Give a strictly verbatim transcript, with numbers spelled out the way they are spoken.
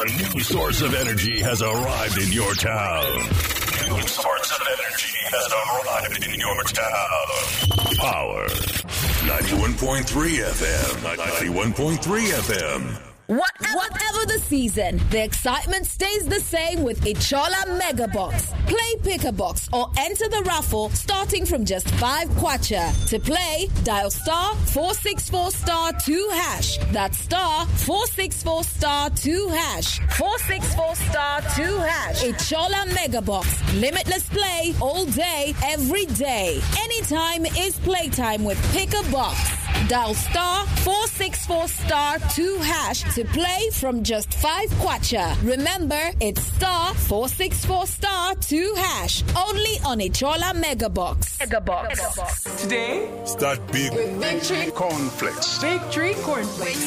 new source of energy has arrived in your town. New source of energy has arrived in your town. Power. ninety-one point three F M. ninety-one point three F M. Whatever, Whatever the season, the excitement stays the same with Ichola Mega Box. Play Pick a Box or enter the raffle starting from just five kwacha. To play, dial star four six four star two hash. That's star four six four star two hash. four six four star two hash. Ichola Mega Box. Limitless play all day, every day. Anytime is playtime with Pick a Box. Dial star four six four star two hash to play from just five kwacha. Remember, it's star four six four star two hash. Only on Ichola Mega Box. Mega Box. Today, start big with Victory Cornflakes. Victory Cornflakes.